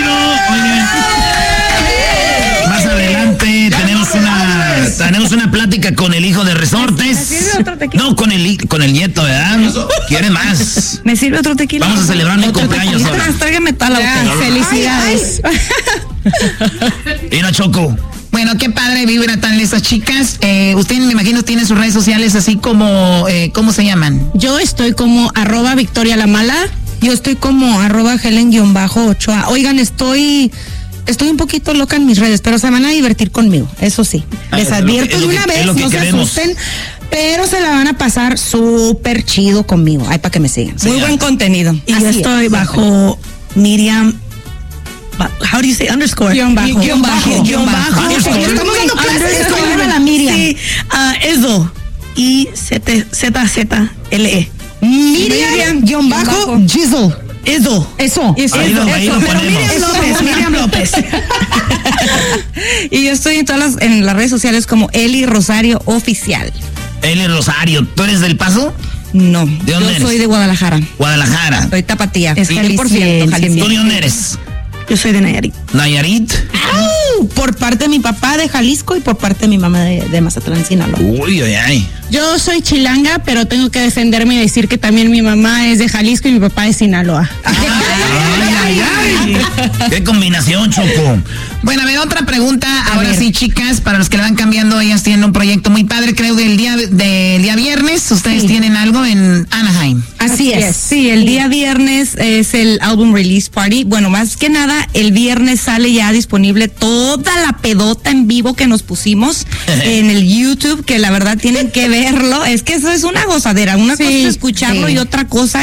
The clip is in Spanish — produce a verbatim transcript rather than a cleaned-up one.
Oigan. Más adelante tenemos una tenemos una plática con el hijo de Resortes. No, con el con el nieto, ¿verdad? ¿Quieren más? ¿Me sirve otro tequila? Vamos a celebrar mi cumpleaños ahora. Tráigame toda la botella. Felicidades. Y una Choco. Bueno, qué padre vibra tan esas chicas. Eh, usted, me imagino, tiene sus redes sociales así como, eh, ¿cómo se llaman? Yo estoy como arroba Victoria la Mala. Yo estoy como arroba Helen-Ochoa. Oigan, estoy... Estoy un poquito loca en mis redes, pero se van a divertir conmigo, eso sí. Les Ah, advierto de una que, vez, no queremos. se asusten, pero se la van a pasar súper chido conmigo. Ay, para que me sigan. Sí, Muy ya. buen contenido. Y yo Así estoy es. bajo Miriam. How do you say underscore? Guión bajo. Guión bajo. Guión bajo. Underscore. Estamos dando clases, Underscore. escríbeme a la Miriam. Sí, uh, Eso. I Z Z L E. Miriam, guión bajo, Jizzle. Eso. Eso. Eso. Ahí lo- ahí lo Pero ponemos. Miriam López. Miriam López. Y yo estoy en todas las, en las redes sociales como Eli Rosario Oficial. Eli Rosario, ¿tú eres del Paso? No, ¿De yo dónde eres? soy de Guadalajara. Guadalajara. Soy tapatía. Es cien Jalisciense, por ciento Jalisciense. ¿Tú de dónde eres? Yo soy de Nayarit. Nayarit. ¡Au! Por parte de mi papá de Jalisco y por parte de mi mamá de, de Mazatlán, Sinaloa. Uy, ay, ay. Yo soy chilanga, pero tengo que defenderme y decir que también mi mamá es de Jalisco y mi papá de Sinaloa. Ay, ay, ay. Qué combinación, Choco. Bueno, a ver, otra pregunta. A Ahora ver. sí, chicas, para los que le van cambiando, ellas tienen un proyecto muy padre, creo, del día, del día viernes. Ustedes Sí. tienen algo en Anaheim. Así, es. Sí, el día viernes es el album release party. Bueno, más que nada, el viernes sale ya disponible toda la pedota en vivo que nos pusimos en el YouTube, que la verdad tienen que verlo. Es que eso es una gozadera. Una Sí, cosa es escucharlo sí. y otra cosa